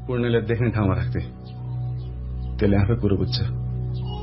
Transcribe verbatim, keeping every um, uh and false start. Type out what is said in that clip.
पूर्णले देख्ने ठाउँमा राख्थे, त्यसले आफै कुरो बुझ्छ।